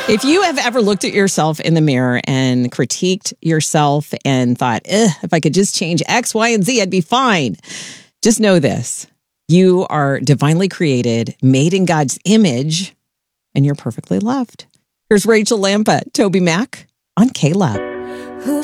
If you have ever looked at yourself in the mirror and critiqued yourself and thought, if I could just change X, Y, and Z, I'd be fine. Just know this. You are divinely created, made in God's image, and you're perfectly loved. Here's Rachel Lampa, Toby Mac on K-Lab.